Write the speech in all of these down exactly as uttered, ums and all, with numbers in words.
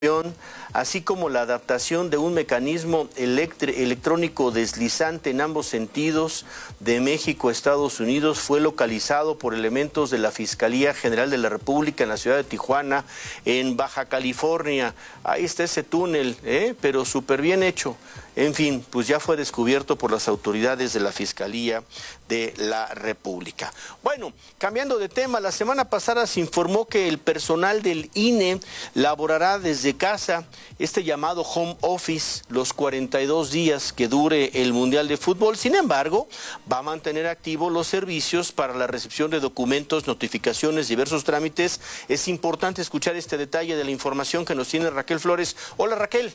así como la adaptación de un mecanismo electrónico deslizante en ambos sentidos de México a Estados Unidos, fue localizado por elementos de la Fiscalía General de la República en la ciudad de Tijuana, en Baja California. Ahí está ese túnel, ¿eh? Pero súper bien hecho. En fin, pues ya fue descubierto por las autoridades de la Fiscalía de la República. Bueno, cambiando de tema, la semana pasada se informó que el personal del I N E laborará desde casa, este llamado home office, los cuarenta y dos días que dure el Mundial de Fútbol. Sin embargo, va a mantener activos los servicios para la recepción de documentos, notificaciones, diversos trámites. Es importante escuchar este detalle de la información que nos tiene Raquel Flores. Hola, Raquel.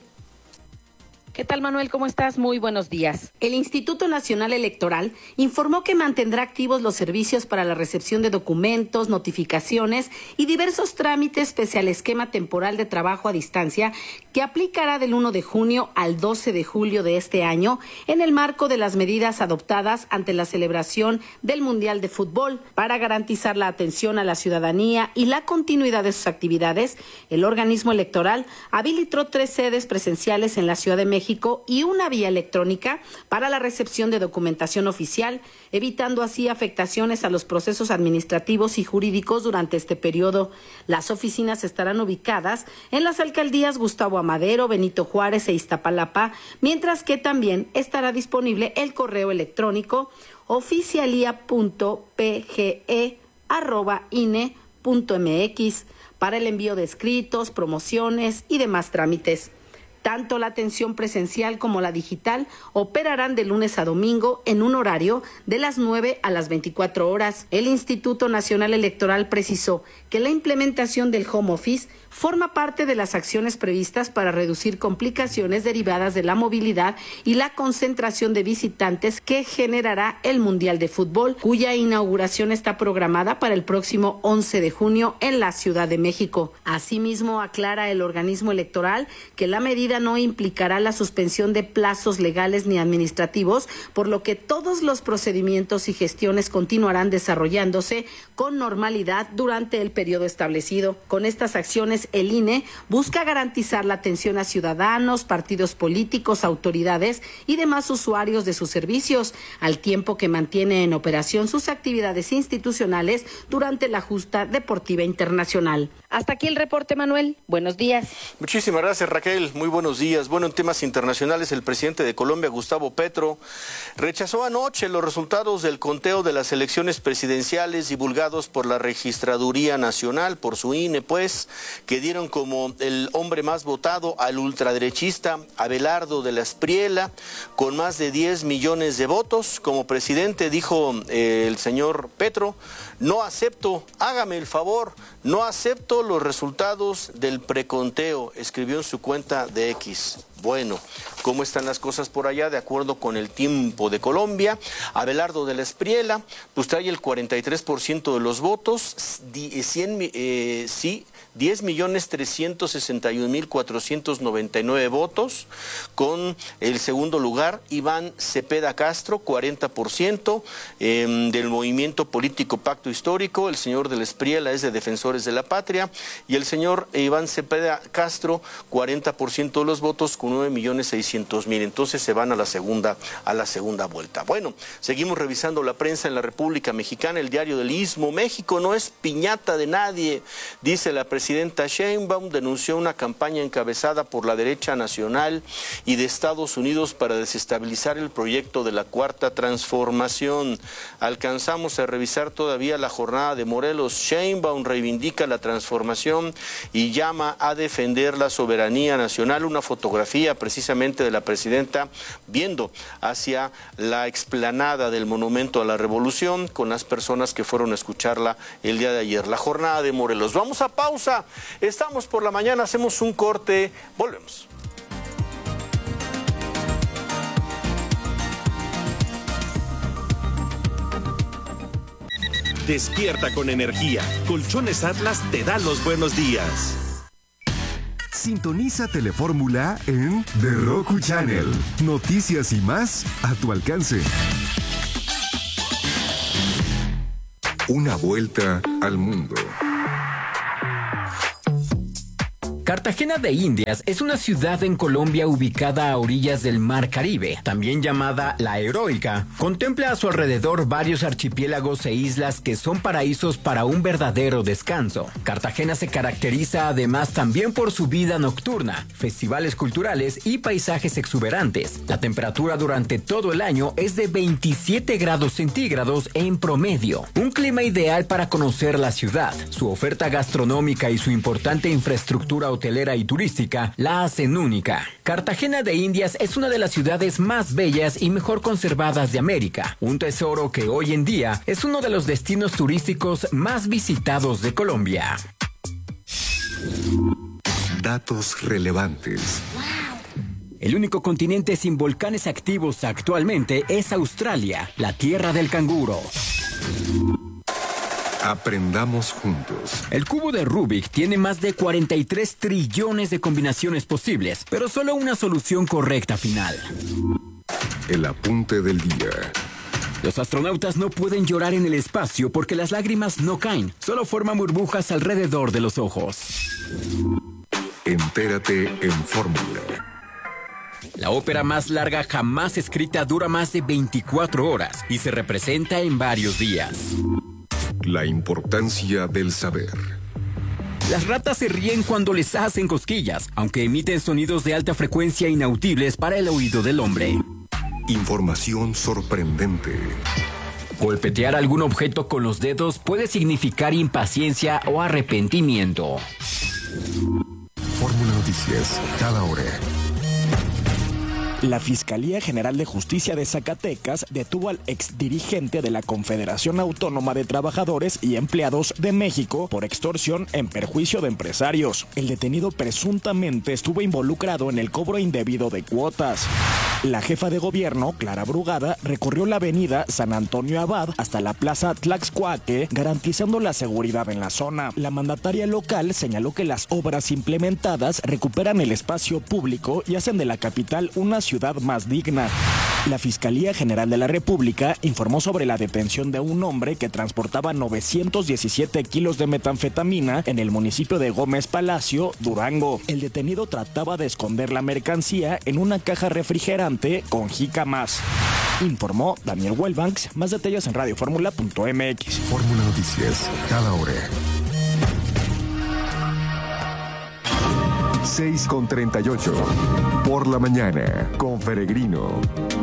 ¿Qué tal, Manuel? ¿Cómo estás? Muy buenos días. El Instituto Nacional Electoral informó que mantendrá activos los servicios para la recepción de documentos, notificaciones y diversos trámites pese al esquema temporal de trabajo a distancia que aplicará del primero de junio al doce de julio de este año en el marco de las medidas adoptadas ante la celebración del Mundial de Fútbol. Para garantizar la atención a la ciudadanía y la continuidad de sus actividades, el organismo electoral habilitó tres sedes presenciales en la Ciudad de México y una vía electrónica para la recepción de documentación oficial, evitando así afectaciones a los procesos administrativos y jurídicos durante este periodo. Las oficinas estarán ubicadas en las alcaldías Gustavo Amadero, Benito Juárez e Iztapalapa, mientras que también estará disponible el correo electrónico oficialía punto p g e arroba i n e punto m x para el envío de escritos, promociones y demás trámites. Tanto la atención presencial como la digital operarán de lunes a domingo en un horario de las nueve a las veinticuatro horas. El Instituto Nacional Electoral precisó que la implementación del home office forma parte de las acciones previstas para reducir complicaciones derivadas de la movilidad y la concentración de visitantes que generará el Mundial de Fútbol, cuya inauguración está programada para el próximo once de junio en la Ciudad de México. Asimismo, aclara el organismo electoral que la medida no implicará la suspensión de plazos legales ni administrativos, por lo que todos los procedimientos y gestiones continuarán desarrollándose con normalidad durante el periodo establecido. Con estas acciones, el I N E busca garantizar la atención a ciudadanos, partidos políticos, autoridades y demás usuarios de sus servicios, al tiempo que mantiene en operación sus actividades institucionales durante la justa deportiva internacional. Hasta aquí el reporte, Manuel. Buenos días. Muchísimas gracias, Raquel. Muy buenos días. Bueno, en temas internacionales, el presidente de Colombia, Gustavo Petro, rechazó anoche los resultados del conteo de las elecciones presidenciales divulgados por la Registraduría Nacional, por su I N E, pues, que dieron como el hombre más votado al ultraderechista Abelardo de la Espriella, con más de diez millones de votos. Como presidente, dijo eh, el señor Petro, no acepto, hágame el favor, no acepto los resultados del preconteo, escribió en su cuenta de X. Bueno, ¿cómo están las cosas por allá? De acuerdo con el Tiempo de Colombia, Abelardo de la Espriella, pues trae el cuarenta y tres por ciento de los votos, cien, eh, sí, diez millones trescientos sesenta y un mil cuatrocientos noventa y nueve votos. Con el segundo lugar, Iván Cepeda Castro, cuarenta por ciento eh, del movimiento político Pacto Histórico. El señor de la Espriella es de Defensores de la Patria. Y el señor Iván Cepeda Castro, cuarenta por ciento de los votos, con nueve millones seiscientos mil. Entonces se van a la segunda, a la segunda vuelta. Bueno, seguimos revisando la prensa en la República Mexicana. El Diario del Istmo: México no es piñata de nadie, dice la presidenta. La presidenta Sheinbaum denunció una campaña encabezada por la derecha nacional y de Estados Unidos para desestabilizar el proyecto de la Cuarta Transformación. Alcanzamos a revisar todavía la jornada de Morelos. Sheinbaum reivindica la transformación y llama a defender la soberanía nacional. Una fotografía precisamente de la presidenta viendo hacia la explanada del Monumento a la Revolución con las personas que fueron a escucharla el día de ayer. La jornada de Morelos. Vamos a pausa. Estamos por la mañana, hacemos un corte, volvemos. Despierta con energía. Colchones Atlas te da los buenos días. Sintoniza Telefórmula en The Roku Channel. Noticias y más a tu alcance. Una vuelta al mundo. Cartagena de Indias es una ciudad en Colombia ubicada a orillas del Mar Caribe, también llamada La Heroica. Contempla a su alrededor varios archipiélagos e islas que son paraísos para un verdadero descanso. Cartagena se caracteriza además también por su vida nocturna, festivales culturales y paisajes exuberantes. La temperatura durante todo el año es de veintisiete grados centígrados en promedio. Un clima ideal para conocer la ciudad. Su oferta gastronómica y su importante infraestructura hotelera y turística la hacen única. Cartagena de Indias es una de las ciudades más bellas y mejor conservadas de América, un tesoro que hoy en día es uno de los destinos turísticos más visitados de Colombia. Datos relevantes. El único continente sin volcanes activos actualmente es Australia, la tierra del canguro. Aprendamos juntos. El cubo de Rubik tiene más de cuarenta y tres trillones de combinaciones posibles, pero solo una solución correcta final. El apunte del día. Los astronautas no pueden llorar en el espacio porque las lágrimas no caen, solo forman burbujas alrededor de los ojos. Entérate en Fórmula. La ópera más larga jamás escrita dura más de veinticuatro horas y se representa en varios días. La importancia del saber. Las ratas se ríen cuando les hacen cosquillas, aunque emiten sonidos de alta frecuencia inaudibles para el oído del hombre. Información sorprendente. Golpetear algún objeto con los dedos puede significar impaciencia o arrepentimiento. Fórmula Noticias, cada hora. La Fiscalía General de Justicia de Zacatecas detuvo al exdirigente de la Confederación Autónoma de Trabajadores y Empleados de México por extorsión en perjuicio de empresarios. El detenido presuntamente estuvo involucrado en el cobro indebido de cuotas. La jefa de gobierno, Clara Brugada, recorrió la avenida San Antonio Abad hasta la plaza Tlaxcuaque, garantizando la seguridad en la zona. La mandataria local señaló que las obras implementadas recuperan el espacio público y hacen de la capital una ciudad más digna. La Fiscalía General de la República informó sobre la detención de un hombre que transportaba novecientos diecisiete kilos de metanfetamina en el municipio de Gómez Palacio, Durango. El detenido trataba de esconder la mercancía en una caja refrigerante con jícamas. Informó Daniel Welbanks. Más detalles en radio fórmula punto m x. Fórmula Noticias, cada hora. seis con treinta y ocho. Por la mañana, con Peregrino.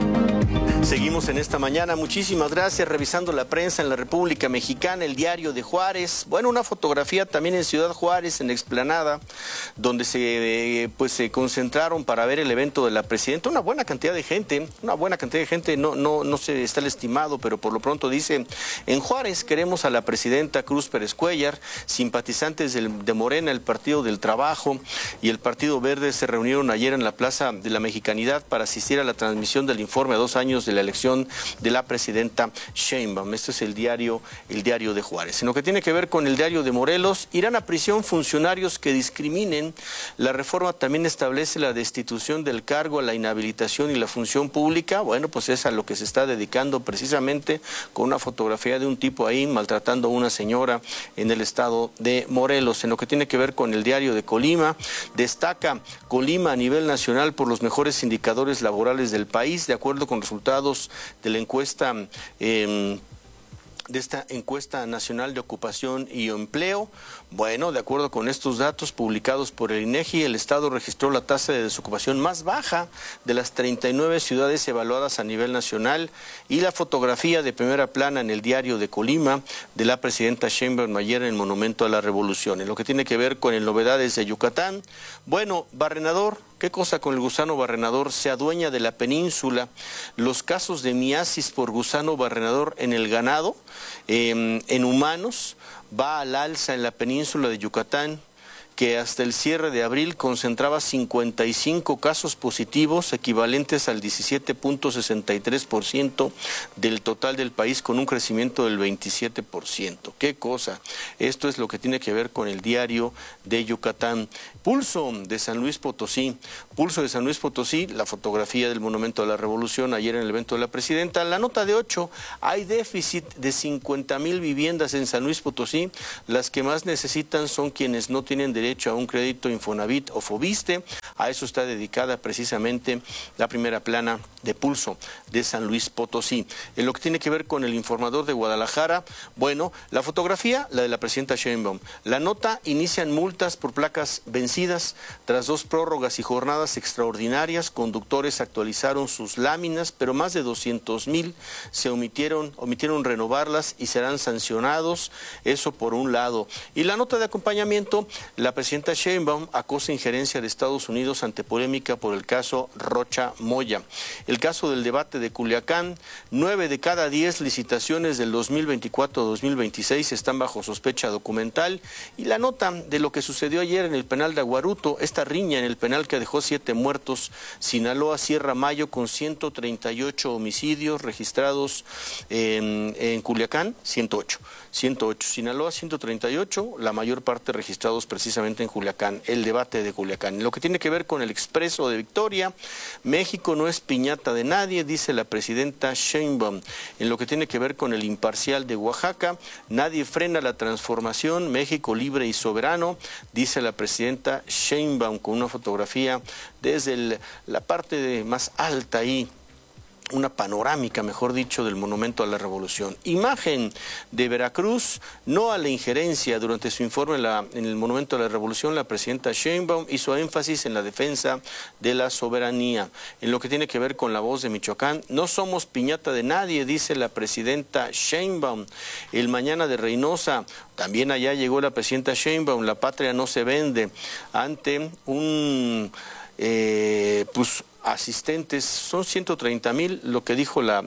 Seguimos en esta mañana, muchísimas gracias, revisando la prensa en la República Mexicana, el Diario de Juárez, bueno, una fotografía también en Ciudad Juárez, en Explanada, donde se, eh, pues, se concentraron para ver el evento de la presidenta, una buena cantidad de gente, una buena cantidad de gente, no, no, no se está el estimado, pero por lo pronto dice, en Juárez queremos a la presidenta Cruz Pérez Cuéllar, simpatizantes del, de Morena, el Partido del Trabajo y el Partido Verde se reunieron ayer en la Plaza de la Mexicanidad para asistir a la transmisión del informe a dos años de la elección de la presidenta Sheinbaum. Esto es el diario, el diario de Juárez. En lo que tiene que ver con el diario de Morelos, irán a prisión funcionarios que discriminen. La reforma también establece la destitución del cargo, a la inhabilitación y la función pública. Bueno, pues es a lo que se está dedicando precisamente, con una fotografía de un tipo ahí maltratando a una señora en el estado de Morelos. En lo que tiene que ver con el diario de Colima, destaca Colima a nivel nacional por los mejores indicadores laborales del país, de acuerdo con resultados de la encuesta eh, de esta encuesta nacional de ocupación y empleo. Bueno, de acuerdo con estos datos publicados por el INEGI, el estado registró la tasa de desocupación más baja de las treinta y nueve ciudades evaluadas a nivel nacional, y la fotografía de primera plana en el diario de Colima de la presidenta Sheinbaum ayer en el Monumento a la Revolución. En lo que tiene que ver con el novedades de Yucatán, bueno, Barrenador, ¿qué cosa con el gusano barrenador? Se adueña de la península. Los casos de miasis por gusano barrenador en el ganado, eh, en humanos, va al alza en la península de Yucatán, que hasta el cierre de abril concentraba cincuenta y cinco casos positivos, equivalentes al diecisiete punto sesenta y tres por ciento del total del país, con un crecimiento del veintisiete por ciento. ¡Qué cosa! Esto es lo que tiene que ver con el diario de Yucatán. Pulso de San Luis Potosí. Pulso de San Luis Potosí, la fotografía del Monumento a la Revolución ayer en el evento de la presidenta. La nota de ocho, hay déficit de cincuenta mil viviendas en San Luis Potosí. Las que más necesitan son quienes no tienen derecho a un crédito Infonavit o Fobiste. A eso está dedicada precisamente la primera plana de Pulso de San Luis Potosí. En lo que tiene que ver con el Informador de Guadalajara, bueno, la fotografía, la de la presidenta Sheinbaum. La nota, inician multas por placas vencidas. Tras dos prórrogas y jornadas extraordinarias, conductores actualizaron sus láminas, pero más de doscientos mil se omitieron, omitieron renovarlas y serán sancionados. Eso por un lado. Y la nota de acompañamiento, la presidenta Sheinbaum acosa injerencia de Estados Unidos ante polémica por el caso Rocha Moya. El caso del debate de Culiacán, nueve de cada diez licitaciones del dos mil veinticuatro a dos mil veintiséis están bajo sospecha documental. Y la nota de lo que sucedió ayer en el penal de Aguaruto, esta riña en el penal que dejó siete muertos. Sinaloa cierra mayo con ciento treinta y ocho homicidios registrados en, en Culiacán, ciento ocho. ciento ocho. Sinaloa, ciento treinta y ocho, la mayor parte registrados precisamente en Culiacán, el debate de Culiacán. En lo que tiene que ver con el Expreso de Victoria, México no es piñata de nadie, dice la presidenta Sheinbaum. En lo que tiene que ver con el Imparcial de Oaxaca, nadie frena la transformación, México libre y soberano, dice la presidenta Sheinbaum, con una fotografía desde el, la parte de más alta ahí, una panorámica, mejor dicho, del Monumento a la Revolución. Imagen de Veracruz, no a la injerencia. Durante su informe en, la, en el Monumento a la Revolución, la presidenta Sheinbaum hizo énfasis en la defensa de la soberanía. En lo que tiene que ver con La Voz de Michoacán, no somos piñata de nadie, dice la presidenta Sheinbaum. El Mañana de Reynosa, también allá llegó la presidenta Sheinbaum, la patria no se vende, ante un, eh, pues, asistentes, son ciento treinta mil, lo que dijo la,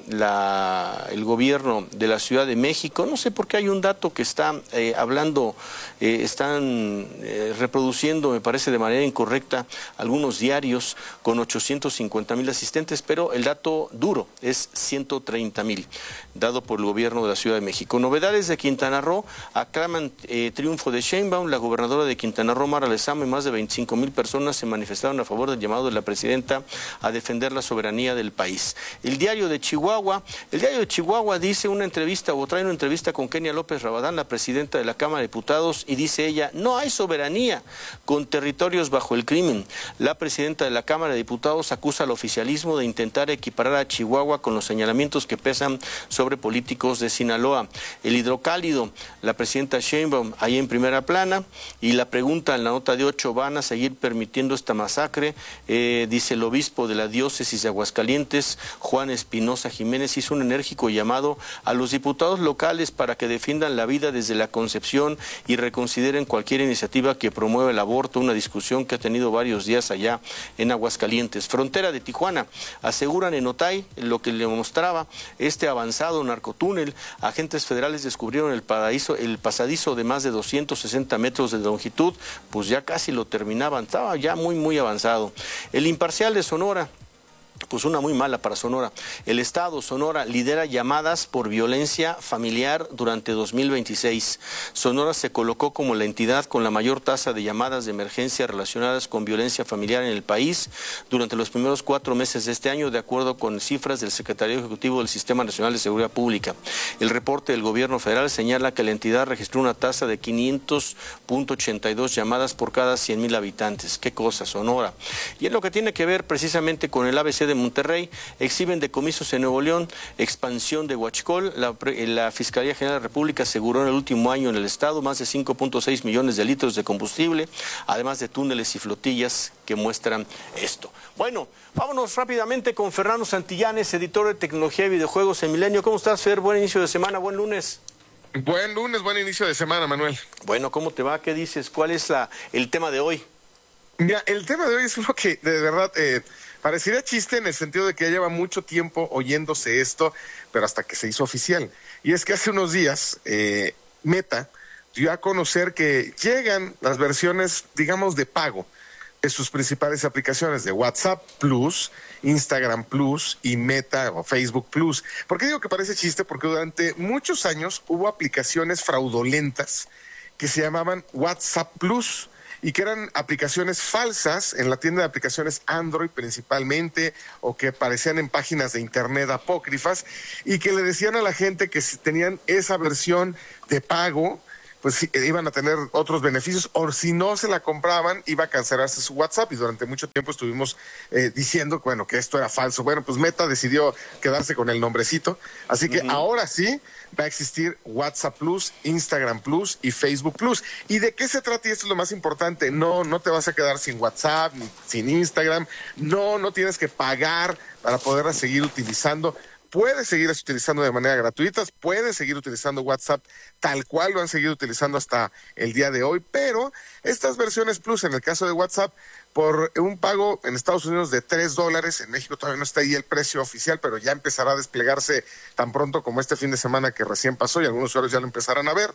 la, el gobierno de la Ciudad de México. No sé por qué hay un dato que está eh, hablando, eh, están eh, reproduciendo, me parece de manera incorrecta, algunos diarios con ochocientos cincuenta mil asistentes, pero el dato duro es ciento treinta mil, dado por el gobierno de la Ciudad de México. Novedades de Quintana Roo, aclaman eh, triunfo de Sheinbaum. La gobernadora de Quintana Roo, Mara Lezama, y más de veinticinco mil personas se manifestaron a favor del llamado de la presidenta a defender la soberanía del país. El diario de Chihuahua, el diario de Chihuahua dice una entrevista, o trae una entrevista con Kenia López Rabadán, la presidenta de la Cámara de Diputados, y dice ella, no hay soberanía con territorios bajo el crimen. La presidenta de la Cámara de Diputados acusa al oficialismo de intentar equiparar a Chihuahua con los señalamientos que pesan sobre políticos de Sinaloa. El hidrocálido, la presidenta Sheinbaum ahí en primera plana, y la pregunta en la nota de ocho, ¿van a seguir permitiendo esta masacre? Eh, dice el obispo de la diócesis de Aguascalientes, Juan Espinosa Jiménez, hizo un enérgico llamado a los diputados locales para que defiendan la vida desde la concepción y reconsideren cualquier iniciativa que promueva el aborto, una discusión que ha tenido varios días allá en Aguascalientes. Frontera de Tijuana, aseguran en Otay lo que le mostraba este avanzado narcotúnel. Agentes federales descubrieron el, paraíso, el pasadizo de más de doscientos sesenta metros de longitud, pues ya casi lo terminaban, estaba ya muy muy avanzado. El Imparcial de Sonora, pues una muy mala para Sonora. El Estado Sonora lidera llamadas por violencia familiar durante dos mil veintiséis. Sonora se colocó como la entidad con la mayor tasa de llamadas de emergencia relacionadas con violencia familiar en el país durante los primeros cuatro meses de este año, de acuerdo con cifras del Secretario Ejecutivo del Sistema Nacional de Seguridad Pública. El reporte del gobierno federal señala que la entidad registró una tasa de quinientos punto ochenta y dos llamadas por cada cien mil habitantes. Qué cosa, Sonora. Y en lo que tiene que ver precisamente con el A B C de Monterrey, exhiben decomisos en Nuevo León, expansión de Huachicol. La, la Fiscalía General de la República aseguró en el último año en el estado más de cinco punto seis millones de litros de combustible, además de túneles y flotillas que muestran esto. Bueno, vámonos rápidamente con Fernando Santillanes, editor de Tecnología y Videojuegos en Milenio. ¿Cómo estás, Fer? Buen inicio de semana, buen lunes. Buen lunes, buen inicio de semana, Manuel. Bueno, ¿cómo te va? ¿Qué dices? ¿Cuál es la, el tema de hoy? Mira, el tema de hoy es uno que de verdad eh, parecería chiste en el sentido de que ya lleva mucho tiempo oyéndose esto, pero hasta que se hizo oficial. Y es que hace unos días eh, Meta dio a conocer que llegan las versiones, digamos, de pago de sus principales aplicaciones de WhatsApp Plus, Instagram Plus y Meta o Facebook Plus. ¿Por qué digo que parece chiste? Porque durante muchos años hubo aplicaciones fraudulentas que se llamaban WhatsApp Plus. y que eran aplicaciones falsas en la tienda de aplicaciones Android principalmente, o que aparecían en páginas de internet apócrifas, y que le decían a la gente que si tenían esa versión de pago, pues iban a tener otros beneficios, o si no se la compraban, iba a cancelarse su WhatsApp, y durante mucho tiempo estuvimos eh, diciendo, bueno, que esto era falso. Bueno, pues Meta decidió quedarse con el nombrecito, así que uh-huh. ahora sí va a existir WhatsApp Plus, Instagram Plus y Facebook Plus. ¿Y de qué se trata? Y esto es lo más importante. No, no te vas a quedar sin WhatsApp, ni sin Instagram, no, no tienes que pagar para poderla seguir utilizando. Puedes seguirlas utilizando de manera gratuita, puedes seguir utilizando WhatsApp tal cual lo han seguido utilizando hasta el día de hoy, pero estas versiones Plus, en el caso de WhatsApp, por un pago en Estados Unidos de tres dólares, en México todavía no está ahí el precio oficial, pero ya empezará a desplegarse tan pronto como este fin de semana que recién pasó, y algunos usuarios ya lo empezarán a ver,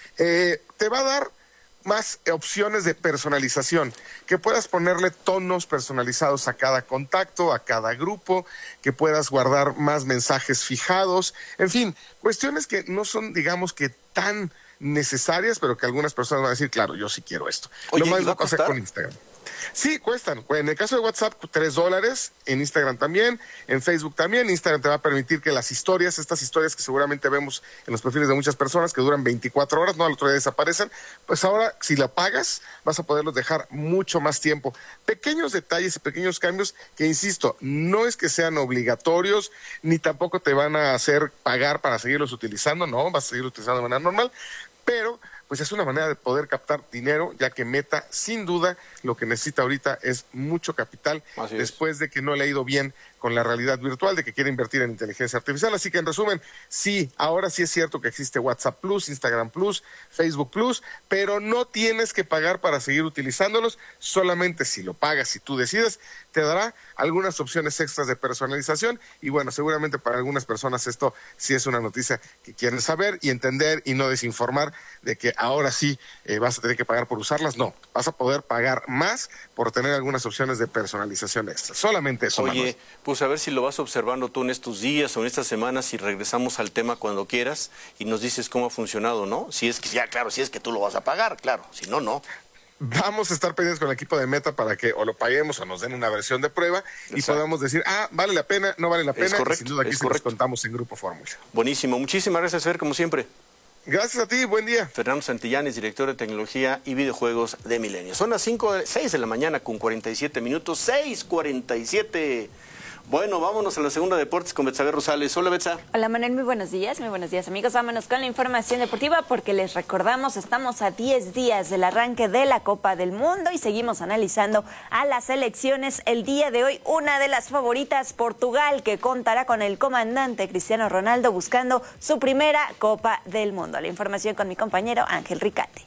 eh, te va a dar más opciones de personalización, que puedas ponerle tonos personalizados a cada contacto, a cada grupo, que puedas guardar más mensajes fijados, en fin, cuestiones que no son, digamos que tan necesarias, pero que algunas personas van a decir, claro, yo sí quiero esto. Oye, lo más ¿va a costar? con Instagram. Sí, cuestan. En el caso de WhatsApp, tres dólares. En Instagram también. En Facebook también. Instagram te va a permitir que las historias, estas historias que seguramente vemos en los perfiles de muchas personas, que duran veinticuatro horas, no al otro día desaparecen, pues ahora, si la pagas, vas a poderlos dejar mucho más tiempo. Pequeños detalles y pequeños cambios que, insisto, no es que sean obligatorios, ni tampoco te van a hacer pagar para seguirlos utilizando, no, vas a seguir utilizando de manera normal, pero pues es una manera de poder captar dinero, ya que Meta, sin duda, lo que necesita ahorita es mucho capital, Así después es. de que no le ha ido bien con la realidad virtual, de que quiere invertir en inteligencia artificial. Así que, en resumen, sí, ahora sí es cierto que existe WhatsApp Plus, Instagram Plus, Facebook Plus, pero no tienes que pagar para seguir utilizándolos, solamente si lo pagas, si tú decides, te dará algunas opciones extras de personalización, y bueno, seguramente para algunas personas esto sí es una noticia que quieren saber y entender, y no desinformar de que ahora sí eh, vas a tener que pagar por usarlas. No, vas a poder pagar más por tener algunas opciones de personalización extra. Solamente eso. Oye, Manuel. pues a ver si lo vas observando tú en estos días o en estas semanas, y regresamos al tema cuando quieras y nos dices cómo ha funcionado, ¿no? Si es que, ya, claro, si es que tú lo vas a pagar, claro, si no, no. Vamos a estar pendientes con el equipo de Meta para que o lo paguemos o nos den una versión de prueba. Exacto. Y podamos decir, ah, vale la pena, no vale la pena. Es correcto, y sin duda aquí se los contamos en Grupo Fórmula. Buenísimo, muchísimas gracias, Fer, como siempre. Gracias a ti, buen día. Fernando Santillanes, director de tecnología y videojuegos de Milenio. Son las cinco, seis de la mañana con cuarenta y siete minutos, seis cuarenta y siete. Bueno, vámonos a la segunda de deportes con Betsabe Rosales. Hola, Betsa. Hola, Manuel, muy buenos días, muy buenos días, amigos. Vámonos con la información deportiva, porque les recordamos, estamos a diez días del arranque de la Copa del Mundo y seguimos analizando a las selecciones. El día de hoy, una de las favoritas, Portugal, que contará con el comandante Cristiano Ronaldo buscando su primera Copa del Mundo. La información con mi compañero Ángel Ricate.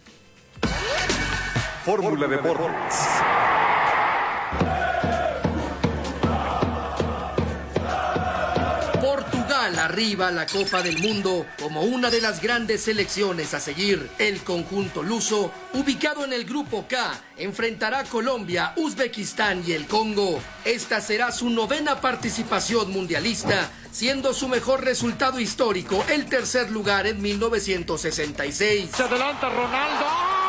Fórmula Deportes. Portugal arriba a la Copa del Mundo como una de las grandes selecciones a seguir. El conjunto luso, ubicado en el Grupo K, enfrentará a Colombia, Uzbekistán y el Congo. Esta será su novena participación mundialista, siendo su mejor resultado histórico el tercer lugar en mil novecientos sesenta y seis. Se adelanta Ronaldo.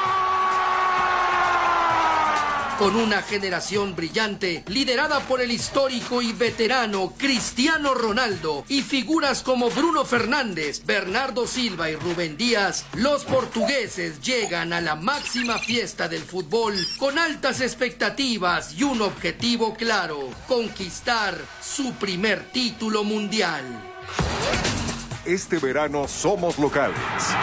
Con una generación brillante, liderada por el histórico y veterano Cristiano Ronaldo y figuras como Bruno Fernández, Bernardo Silva y Rubén Díaz, los portugueses llegan a la máxima fiesta del fútbol con altas expectativas y un objetivo claro: conquistar su primer título mundial. Este verano somos locales.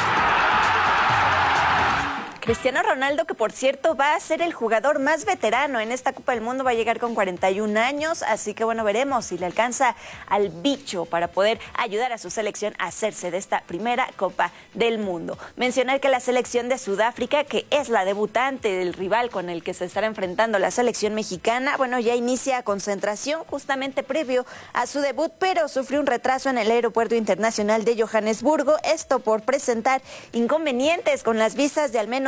Cristiano Ronaldo, que por cierto va a ser el jugador más veterano en esta Copa del Mundo, va a llegar con cuarenta y un años, así que bueno, veremos si le alcanza al bicho para poder ayudar a su selección a hacerse de esta primera Copa del Mundo. Mencionar que la selección de Sudáfrica, que es la debutante del rival con el que se estará enfrentando la selección mexicana, bueno, ya inicia concentración justamente previo a su debut, pero sufrió un retraso en el Aeropuerto Internacional de Johannesburgo, esto por presentar inconvenientes con las visas de al menos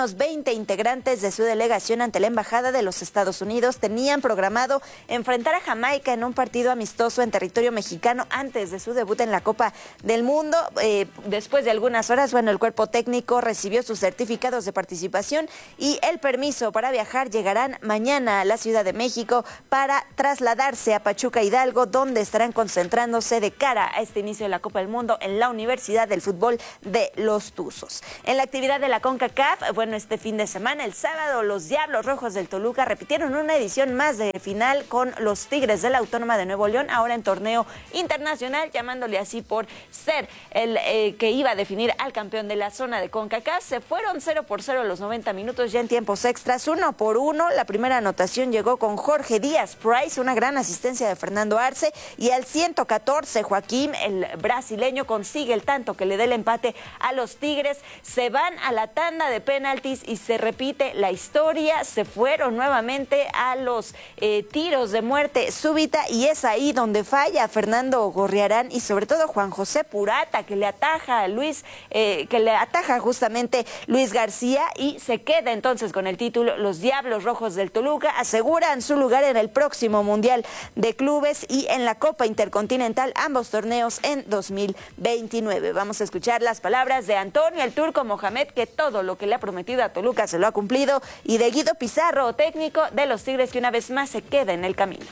menos veinte integrantes de su delegación ante la Embajada de los Estados Unidos tenían programado enfrentar a Jamaica en un partido amistoso en territorio mexicano antes de su debut en la Copa del Mundo. Eh, después de algunas horas, bueno, el cuerpo técnico recibió sus certificados de participación y el permiso para viajar. Llegarán mañana a la Ciudad de México para trasladarse a Pachuca Hidalgo, donde estarán concentrándose de cara a este inicio de la Copa del Mundo en la Universidad del Fútbol de Los Tuzos. En la actividad de la CONCACAF, bueno, este fin de semana, el sábado, los Diablos Rojos del Toluca repitieron una edición más de final con los Tigres de la Autónoma de Nuevo León, ahora en torneo internacional, llamándole así por ser el eh, que iba a definir al campeón de la zona de CONCACAF. Se fueron cero por cero los noventa minutos, ya en tiempos extras, uno por uno. La primera anotación llegó con Jorge Díaz Price, una gran asistencia de Fernando Arce, y al ciento catorce, Joaquín, el brasileño, consigue el tanto que le dé el empate a los Tigres. Se van a la tanda de penaltis y se repite la historia. Se fueron nuevamente a los eh, tiros de muerte súbita, y es ahí donde falla Fernando Gorriarán y sobre todo Juan José Purata, que le ataja a Luis, eh, que le ataja justamente Luis García, y se queda entonces con el título. Los Diablos Rojos del Toluca aseguran su lugar en el próximo Mundial de Clubes y en la Copa Intercontinental, ambos torneos en dos mil veintinueve. Vamos a escuchar las palabras de Antonio el Turco Mohamed, que todo lo que le ha prometido a Toluca se lo ha cumplido, y de Guido Pizarro, técnico de los Tigres, que una vez más se queda en el camino.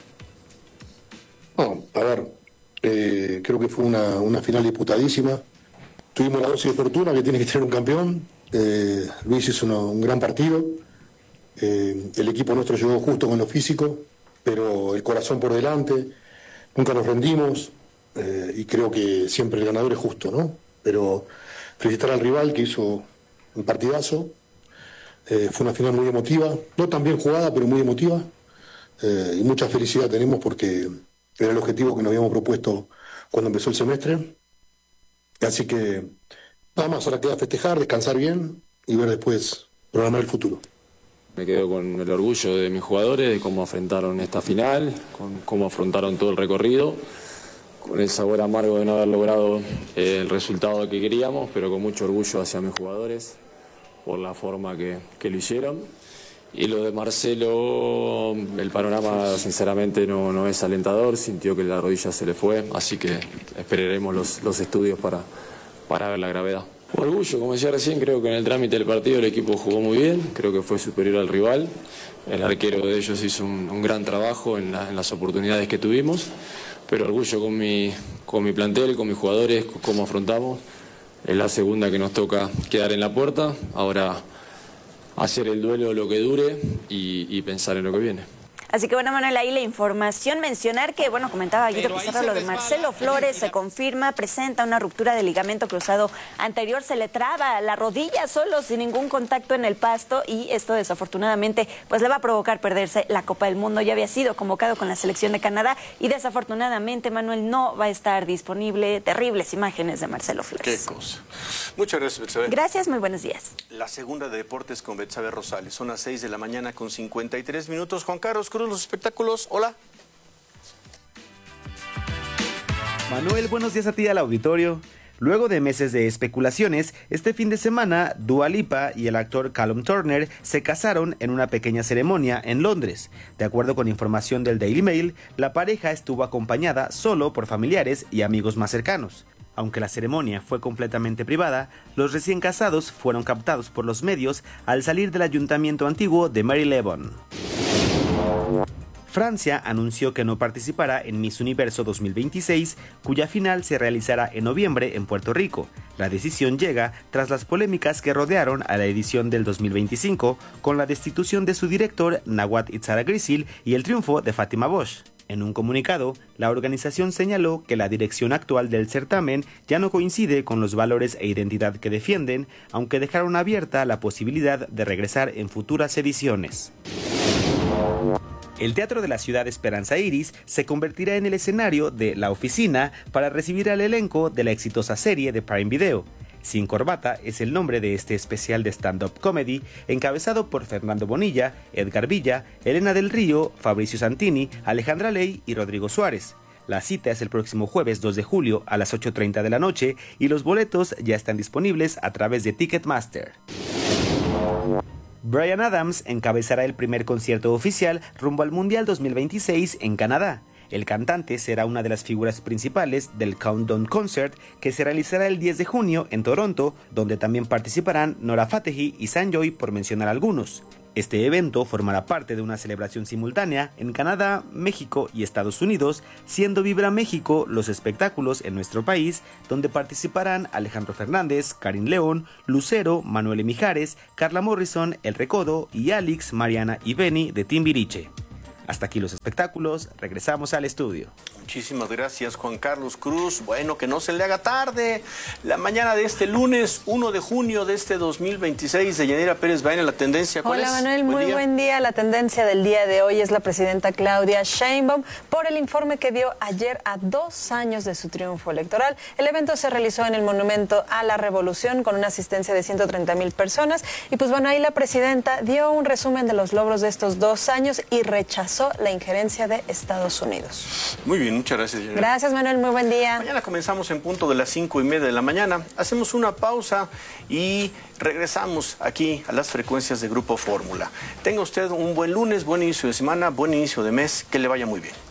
No, a ver, eh, creo que fue una, una final disputadísima. Tuvimos la dosis de fortuna que tiene que tener un campeón. Eh, Luis hizo una, un gran partido. Eh, el equipo nuestro llegó justo con lo físico, pero el corazón por delante. Nunca nos rendimos, eh, y creo que siempre el ganador es justo, ¿no? Pero felicitar al rival, que hizo un partidazo. Eh, fue una final muy emotiva, no tan bien jugada, pero muy emotiva. Eh, y mucha felicidad tenemos porque era el objetivo que nos habíamos propuesto cuando empezó el semestre. Así que nada más, ahora queda festejar, descansar bien y ver después programar el futuro. Me quedo con el orgullo de mis jugadores, de cómo afrontaron esta final, con cómo afrontaron todo el recorrido, con el sabor amargo de no haber logrado eh, el resultado que queríamos, pero con mucho orgullo hacia mis jugadores por la forma que, que lo hicieron. Y lo de Marcelo, el panorama sinceramente no, no es alentador, sintió que la rodilla se le fue, así que esperaremos los, los estudios para, para ver la gravedad. Orgullo, como decía recién, creo que en el trámite del partido el equipo jugó muy bien, creo que fue superior al rival. El arquero de ellos hizo un, un gran trabajo en, la, en las oportunidades que tuvimos, pero orgullo con mi, con mi plantel, con mis jugadores, cómo afrontamos. Es la segunda que nos toca quedar en la puerta, ahora hacer el duelo lo que dure y, y pensar en lo que viene. Así que bueno, Manuel, ahí la información, mencionar que, bueno, comentaba Guido Pizarro lo de Marcelo Flores, se confirma, presenta una ruptura de ligamento cruzado anterior, se le traba la rodilla solo, sin ningún contacto en el pasto, y esto desafortunadamente pues le va a provocar perderse la Copa del Mundo. Ya había sido convocado con la selección de Canadá y desafortunadamente, Manuel, no va a estar disponible. Terribles imágenes de Marcelo Flores. Qué cosa. Muchas gracias, Betsabe. Gracias, muy buenos días. La segunda de deportes con Betsabe Rosales. Son las seis de la mañana con cincuenta y tres minutos. Juan Carlos Cruz, los espectáculos. Hola. Manuel, buenos días a ti, al auditorio. Luego de meses de especulaciones, este fin de semana, Dua Lipa y el actor Callum Turner se casaron en una pequeña ceremonia en Londres. De acuerdo con información del Daily Mail, la pareja estuvo acompañada solo por familiares y amigos más cercanos. Aunque la ceremonia fue completamente privada, los recién casados fueron captados por los medios al salir del ayuntamiento antiguo de Marylebone. Francia anunció que no participará en Miss Universo dos mil veintiséis, cuya final se realizará en noviembre en Puerto Rico. La decisión llega tras las polémicas que rodearon a la edición del dos mil veinticinco, con la destitución de su director Nawat Itzara-Grisil y el triunfo de Fátima Bosch. En un comunicado, la organización señaló que la dirección actual del certamen ya no coincide con los valores e identidad que defienden, aunque dejaron abierta la posibilidad de regresar en futuras ediciones. El Teatro de la Ciudad Esperanza Iris se convertirá en el escenario de La Oficina para recibir al elenco de la exitosa serie de Prime Video. Sin Corbata es el nombre de este especial de stand-up comedy, encabezado por Fernando Bonilla, Edgar Villa, Elena del Río, Fabricio Santini, Alejandra Ley y Rodrigo Suárez. La cita es el próximo jueves dos de julio a las ocho treinta de la noche y los boletos ya están disponibles a través de Ticketmaster. Bryan Adams encabezará el primer concierto oficial rumbo al Mundial dos mil veintiséis en Canadá. El cantante será una de las figuras principales del Countdown Concert, que se realizará el diez de junio en Toronto, donde también participarán Nora Fatehi y Sanjoy, por mencionar algunos. Este evento formará parte de una celebración simultánea en Canadá, México y Estados Unidos, siendo Vibra México los espectáculos en nuestro país, donde participarán Alejandro Fernández, Karin León, Lucero, Manuel Mijares, Carla Morrison, El Recodo y Alex, Mariana y Benny de Timbiriche. Hasta aquí los espectáculos, regresamos al estudio. Muchísimas gracias, Juan Carlos Cruz. Bueno, que no se le haga tarde. La mañana de este lunes, uno de junio de este dos mil veintiséis, de Yanira Pérez Baena, la tendencia. ¿Cuál Hola, es? Manuel, Buen muy día. buen día. La tendencia del día de hoy es la presidenta Claudia Sheinbaum por el informe que dio ayer a dos años de su triunfo electoral. El evento se realizó en el Monumento a la Revolución con una asistencia de ciento treinta mil personas. Y pues bueno, ahí la presidenta dio un resumen de los logros de estos dos años y rechazó la injerencia de Estados Unidos. Muy bien, muchas gracias, Yanira. Gracias, Manuel, muy buen día. Mañana comenzamos en punto de las cinco y media de la mañana. Hacemos una pausa y regresamos aquí a las frecuencias de Grupo Fórmula. Tenga usted un buen lunes, buen inicio de semana, buen inicio de mes, que le vaya muy bien.